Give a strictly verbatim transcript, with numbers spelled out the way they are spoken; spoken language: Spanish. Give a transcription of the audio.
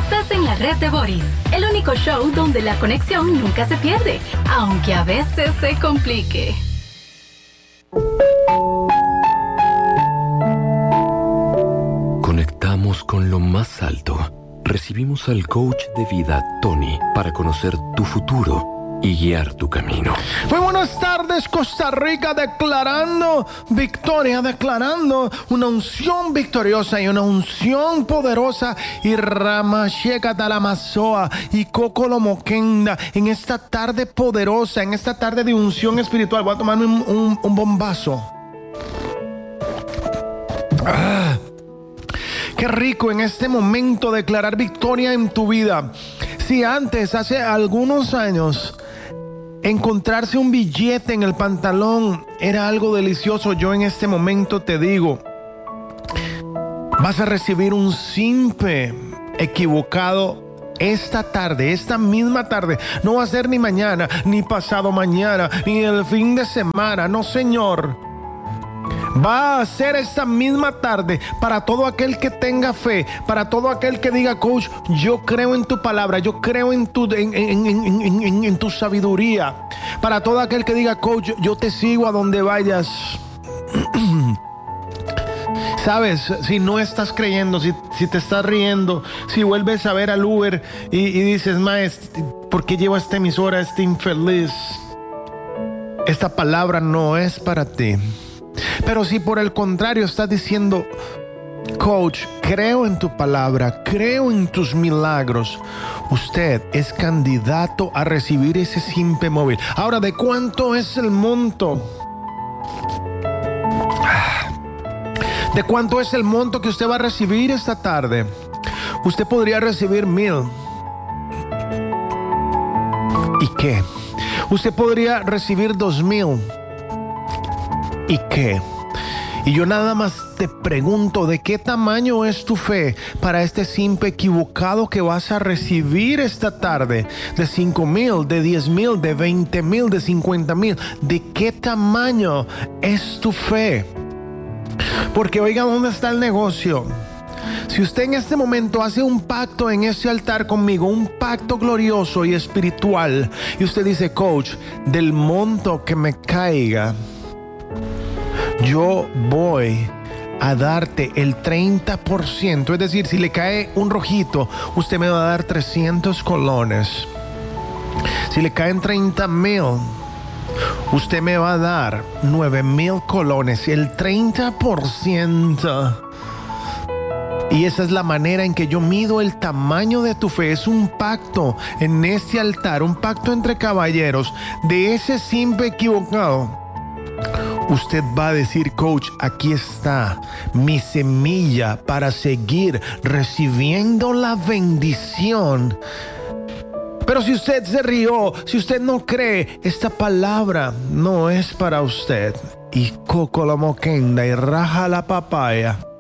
Estás en la red de Boris, el único show donde la conexión nunca se pierde, aunque a veces se complique. Conectamos con lo más alto. Recibimos al coach de vida, Tony, para conocer tu futuro y guiar tu camino. Muy buenas tardes, Costa Rica, declarando victoria, declarando una unción victoriosa y una unción poderosa. Y Ramasheka Talamazoa y Cocolomoquenda en esta tarde poderosa, en esta tarde de unción espiritual. Voy a tomarme un, un, un bombazo. Ah, qué rico en este momento declarar victoria en tu vida. Si antes, hace algunos años, encontrarse un billete en el pantalón era algo delicioso, yo en este momento te digo, vas a recibir un simple equivocado esta tarde, esta misma tarde. No va a ser ni mañana, ni pasado mañana, ni el fin de semana. No, señor. Va a ser esta misma tarde para todo aquel que tenga fe, para todo aquel que diga, coach, yo creo en tu palabra, yo creo en tu, en, en, en, en, en, en tu sabiduría. Para todo aquel que diga, coach, yo te sigo a donde vayas. Sabes, si no estás creyendo, si, si te estás riendo, si vuelves a ver al Uber y, y dices, maestro, ¿por qué lleva esta emisora, este infeliz? Esta palabra no es para ti. Pero si por el contrario estás diciendo, coach, creo en tu palabra, creo en tus milagros, usted es candidato a recibir ese simple móvil. Ahora, ¿de cuánto es el monto? ¿De cuánto es el monto que usted va a recibir esta tarde? Usted podría recibir mil. ¿Y qué? Usted podría recibir dos mil. ¿Y qué? Y yo nada más te pregunto, ¿de qué tamaño es tu fe para este simple equivocado que vas a recibir esta tarde? De cinco mil, de diez mil, de veinte mil, de cincuenta mil. ¿De qué tamaño es tu fe? Porque oiga, ¿dónde está el negocio? Si usted en este momento hace un pacto en ese altar conmigo, un pacto glorioso y espiritual, y usted dice, coach, del monto que me caiga, yo voy a darte el treinta por ciento. Es decir, si le cae un rojito, usted me va a dar trescientos colones. Si le caen treinta mil, usted me va a dar nueve mil colones. El treinta por ciento. Y esa es la manera en que yo mido el tamaño de tu fe. Es un pacto en este altar, un pacto entre caballeros. De ese simple equivocado, usted va a decir, coach, aquí está mi semilla para seguir recibiendo la bendición. Pero si usted se rió, si usted no cree, esta palabra no es para usted. Y coco la moquenda y raja la papaya.